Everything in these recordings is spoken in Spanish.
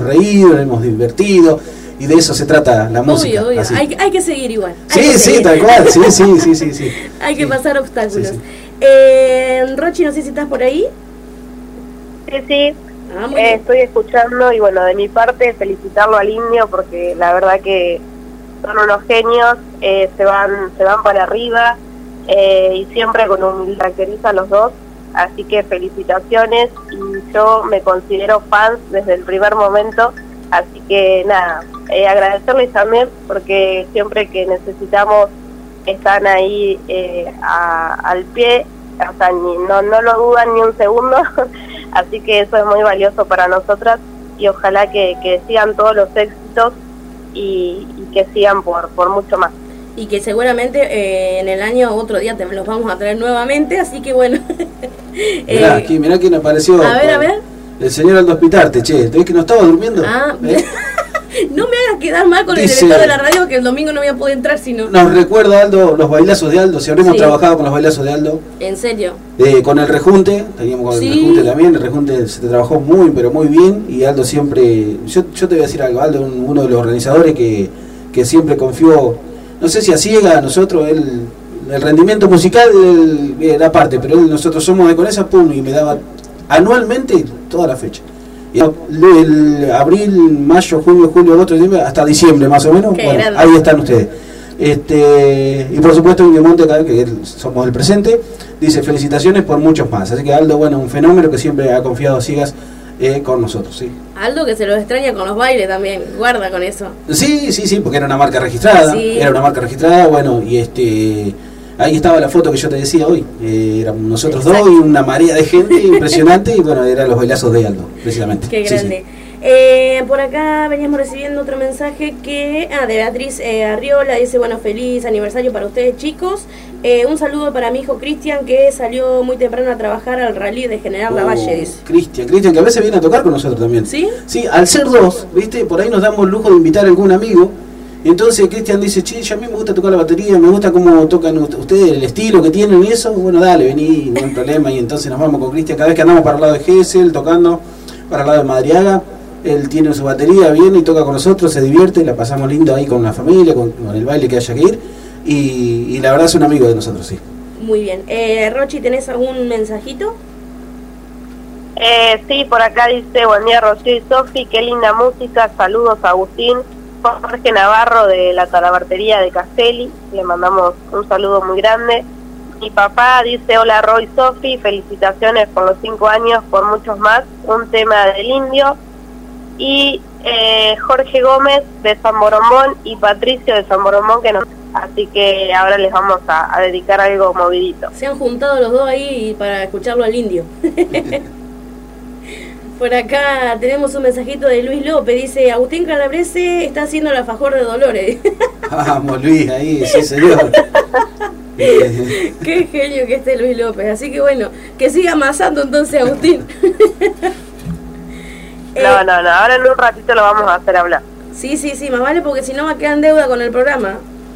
reído, nos hemos divertido, y de eso se trata la música. Obvio. Hay que seguir igual. Sí, tal cual, sí. Hay que pasar obstáculos. Sí. Rochi, no sé si estás por ahí. Sí. Estoy escuchando y bueno, de mi parte felicitarlo al Indio porque la verdad que son unos genios, se van para arriba y siempre con humildad caracteriza a los dos, así que felicitaciones, y yo me considero fan desde el primer momento, así que nada, agradecerles también porque siempre que necesitamos están ahí al pie, o sea, no lo dudan ni un segundo. Así que eso es muy valioso para nosotras y ojalá que sigan todos los éxitos y que sigan por mucho más. Y que seguramente en el año otro día te los vamos a traer nuevamente, así que bueno. Mirá quién apareció. A ver. El señor Aldo Hospitarte, che, ¿ves que no estaba durmiendo? No me hagas quedar mal con el director de la radio, que el domingo no voy a poder entrar sino. Nos recuerda, Aldo, los bailazos de Aldo, si habremos trabajado con los bailazos de Aldo. ¿En serio? Con el rejunte, teníamos con el rejunte también, el rejunte se trabajó muy, pero muy bien, y Aldo siempre, yo te voy a decir algo, Aldo uno de los organizadores que siempre confió, no sé si a ciega, a nosotros, el rendimiento musical era parte, pero nosotros somos de Conesa, pum, y me daba anualmente toda la fecha. El abril, mayo, junio, julio, agosto, diciembre, hasta diciembre más o menos. Bueno, ahí están ustedes. Y por supuesto Indio Monte, que somos el presente, dice felicitaciones por muchos más. Así que Aldo, bueno, un fenómeno que siempre ha confiado a ciegas con nosotros, sí. Aldo que se los extraña con los bailes también, guarda con eso. Sí, porque era una marca registrada, bueno, y ahí estaba la foto que yo te decía hoy, éramos nosotros dos y una marea de gente impresionante, y bueno, eran los bailazos de Aldo, precisamente. Qué grande. Por acá veníamos recibiendo otro mensaje de Beatriz Arriola, dice, bueno, feliz aniversario para ustedes, chicos. Un saludo para mi hijo Cristian, que salió muy temprano a trabajar al rally de General Lavalle, dice. Cristian, que a veces viene a tocar con nosotros también. ¿Sí? Sí, al ser dos, ¿viste? Por ahí nos damos el lujo de invitar a algún amigo. Entonces Cristian dice, che, a mí me gusta tocar la batería, me gusta cómo tocan ustedes, el estilo que tienen y eso. Bueno, dale, vení, no hay problema. Y entonces nos vamos con Cristian. Cada vez que andamos para el lado de Gesell, tocando para el lado de Madariaga, él tiene su batería, viene y toca con nosotros, se divierte, la pasamos lindo ahí con la familia, con el baile que haya que ir. Y la verdad es un amigo de nosotros, sí. Muy bien. Rochi, ¿tenés algún mensajito? Sí, por acá dice, buen día Rocío y Sofi, qué linda música, saludos a Agustín. Jorge Navarro de la Talabartería de Castelli, le mandamos un saludo muy grande. Mi papá dice, hola Roy, Sofi, felicitaciones por los 5 años, por muchos más, un tema del Indio. Y Jorge Gómez de San Borombón y Patricio de San Borombón, así que ahora les vamos a dedicar algo movidito. Se han juntado los dos ahí para escucharlo al Indio. Por acá tenemos un mensajito de Luis López, dice, Agustín Calabrese está haciendo el alfajor de Dolores. Vamos Luis, ahí, sí señor. Qué genio que esté Luis López, así que bueno, que siga amasando entonces Agustín. No, ahora en un ratito lo vamos a hacer hablar. Sí, más vale porque si no va a quedar en deuda con el programa.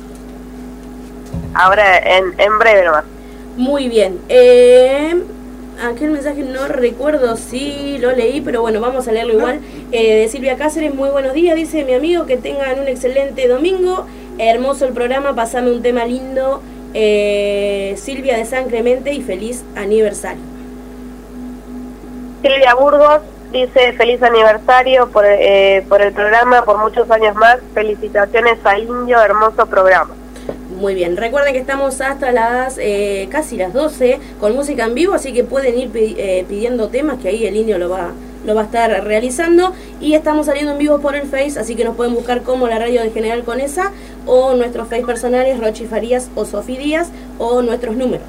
Ahora en breve nomás. Muy bien. Aquel mensaje no recuerdo si lo leí, pero bueno, vamos a leerlo igual. De Silvia Cáceres, muy buenos días, dice mi amigo, que tengan un excelente domingo, hermoso el programa, pasame un tema lindo, Silvia de San Clemente, y feliz aniversario. Silvia Burgos dice, feliz aniversario por el programa, por muchos años más, felicitaciones a Indio, hermoso programa. Muy bien, recuerden que estamos hasta casi las 12 con música en vivo, así que pueden ir pidiendo temas, que ahí el Indio lo va a estar realizando, y estamos saliendo en vivo por el Face, así que nos pueden buscar como la radio de General Conesa, o nuestros Face personales, Rochi Farías o Sofi Díaz, o nuestros números.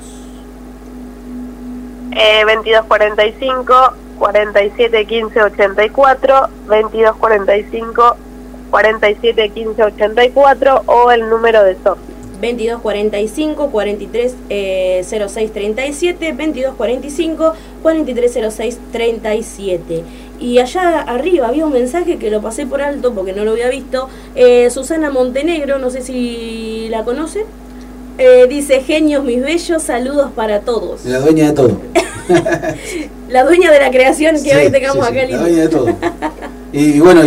2245 47 15 84, 2245 47 15 84, o el número de Sofi. 2245 43 06 37, 2245 43 06 37. Y allá arriba había un mensaje que lo pasé por alto porque no lo había visto. Susana Montenegro, no sé si la conocen. Dice, genios mis bellos, saludos para todos. La dueña de todo. La dueña de la creación que hoy tengamos acá. La dueña de todo. Y bueno,